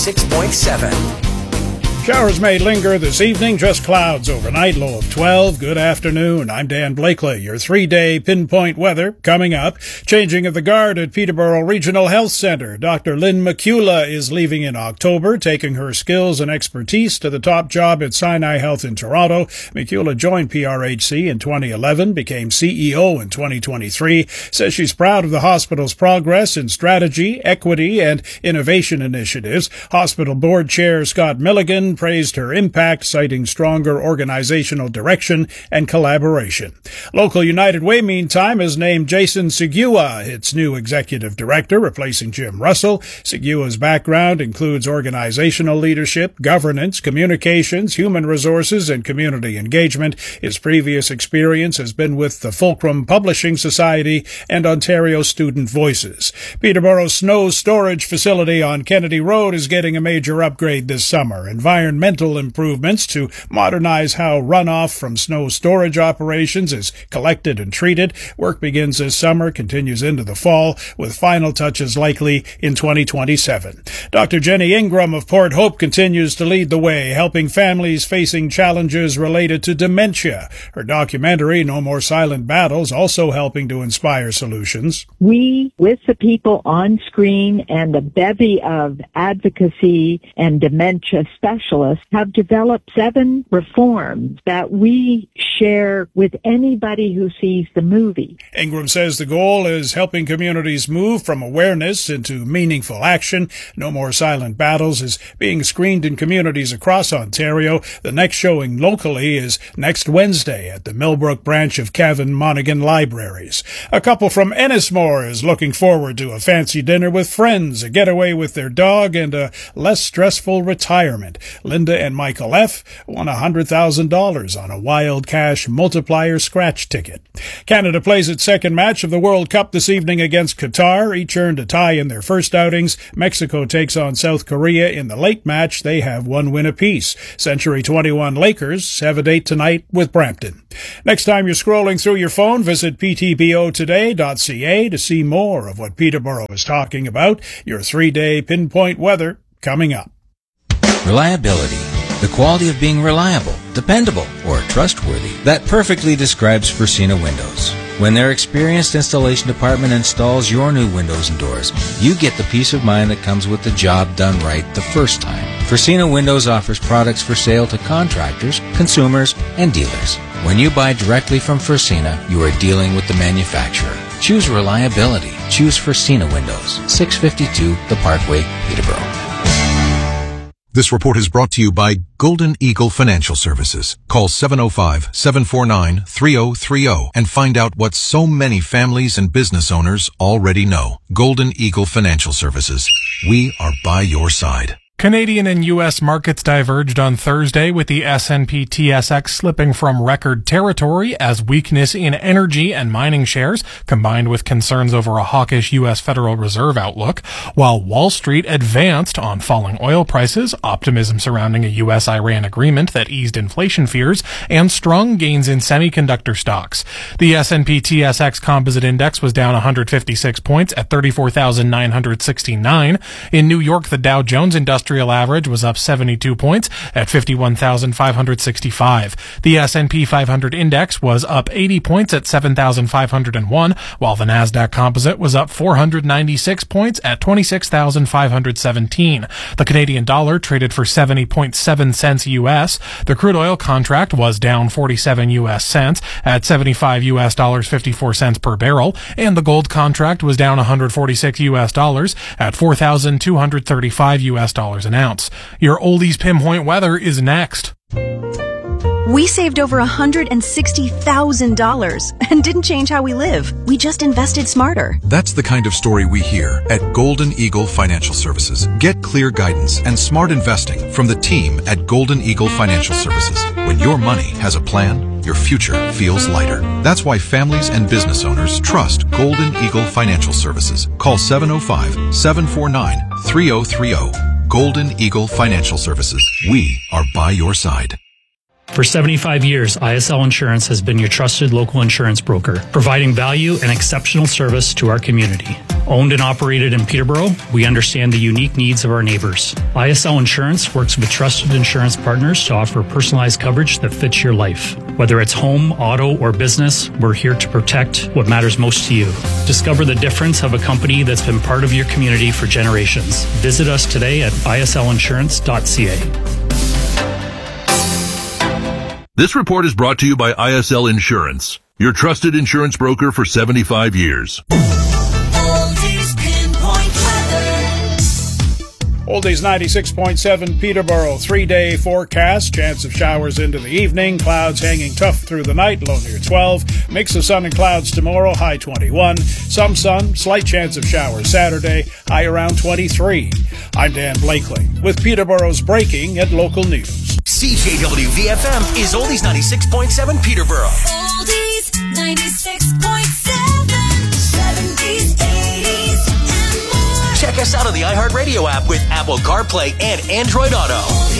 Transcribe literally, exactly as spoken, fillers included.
ninety-six point seven. Showers may linger this evening, just clouds overnight, low of twelve. Good afternoon. I'm Dan Blakely. Your three-day pinpoint weather coming up. Changing of the guard at Peterborough Regional Health Centre. Doctor Lynn McCula is leaving in October, taking her skills and expertise to the top job at Sinai Health in Toronto. McCula joined P R H C in twenty eleven, became C E O in twenty twenty-three, says she's proud of the hospital's progress in strategy, equity, and innovation initiatives. Hospital Board Chair Scott Milligan praised her impact, citing stronger organizational direction and collaboration. Local United Way, meantime, has named Jason Segua its new executive director, replacing Jim Russell. Segua's background includes organizational leadership, governance, communications, human resources, and community engagement. His previous experience has been with the Fulcrum Publishing Society and Ontario Student Voices. Peterborough's snow storage facility on Kennedy Road is getting a major upgrade this summer. Environmental improvements to modernize how runoff from snow storage operations is collected and treated. Work begins this summer, continues into the fall, with final touches likely in twenty twenty-seven. Doctor Jenny Ingram of Port Hope continues to lead the way, helping families facing challenges related to dementia. Her documentary, No More Silent Battles, also helping to inspire solutions. We, with the people on screen and the bevy of advocacy and dementia specialists, have developed seven reforms that we share with anybody who sees the movie. Ingram says the goal is helping communities move from awareness into meaningful action. No More Silent Battles is being screened in communities across Ontario. The next showing locally is next Wednesday at the Millbrook branch of Cavan Monaghan Libraries. A couple from Ennismore is looking forward to a fancy dinner with friends, a getaway with their dog, and a less stressful retirement. Linda and Michael F. won one hundred thousand dollars on a wild cash multiplier scratch ticket. Canada plays its second match of the World Cup this evening against Qatar. Each earned a tie in their first outings. Mexico takes on South Korea in the late match. They have one win apiece. Century twenty-one Lakers have a date tonight with Brampton. Next time you're scrolling through your phone, visit p t b o today dot c a to see more of what Peterborough is talking about. Your three-day pinpoint weather coming up. Reliability. The quality of being reliable, dependable, or trustworthy. That perfectly describes Fursina Windows. When their experienced installation department installs your new windows and doors, you get the peace of mind that comes with the job done right the first time. Fursina Windows offers products for sale to contractors, consumers, and dealers. When you buy directly from Fursina, you are dealing with the manufacturer. Choose reliability. Choose Fursina Windows. six fifty-two The Parkway, Peterborough. This report is brought to you by Golden Eagle Financial Services. Call seven oh five, seven four nine, three oh three oh and find out what so many families and business owners already know. Golden Eagle Financial Services. We are by your side. Canadian and U S markets diverged on Thursday, with the S and P T S X slipping from record territory as weakness in energy and mining shares combined with concerns over a hawkish U S Federal Reserve outlook, while Wall Street advanced on falling oil prices, optimism surrounding a U S Iran agreement that eased inflation fears, and strong gains in semiconductor stocks. The S and P T S X Composite Index was down one hundred fifty-six points at thirty-four thousand nine hundred sixty-nine. In New York, the Dow Jones Industrial Industrial average was up seventy-two points at fifty-one thousand five hundred sixty-five. The S and P five hundred index was up eighty points at seven thousand five hundred one, while the Nasdaq Composite was up four hundred ninety-six points at twenty-six thousand five hundred seventeen. The Canadian dollar traded for seventy point seven cents U S. The crude oil contract was down forty-seven U S cents at seventy-five U S dollars fifty-four cents per barrel, and the gold contract was down one hundred forty-six U S dollars at four thousand two hundred thirty-five U S dollars an ounce. Your Oldies Pinpoint weather is next. We saved over one hundred sixty thousand dollars and didn't change how we live. We just invested smarter. That's the kind of story we hear at Golden Eagle Financial Services. Get clear guidance and smart investing from the team at Golden Eagle Financial Services. When your money has a plan, your future feels lighter. That's why families and business owners trust Golden Eagle Financial Services. Call seven oh five, seven four nine, three oh three oh. Golden Eagle Financial Services. We are by your side. For seventy-five years, I S L Insurance has been your trusted local insurance broker, providing value and exceptional service to our community. Owned and operated in Peterborough, we understand the unique needs of our neighbors. I S L Insurance works with trusted insurance partners to offer personalized coverage that fits your life. Whether it's home, auto, or business, we're here to protect what matters most to you. Discover the difference of a company that's been part of your community for generations. Visit us today at I S L insurance dot C A. This report is brought to you by I S L Insurance, your trusted insurance broker for seventy-five years. Oldies ninety-six point seven Peterborough, three-day forecast. Chance of showers into the evening. Clouds hanging tough through the night, low near twelve. Mix of sun and clouds tomorrow, high twenty-one. Some sun, slight chance of showers Saturday, high around twenty-three. I'm Dan Blakely with Peterborough's breaking at local news. C J W V F M is Oldies ninety-six point seven Peterborough. Oldies ninety-six point seven, seventies, eighties, and more. Check us out on the iHeartRadio app with Apple CarPlay and Android Auto.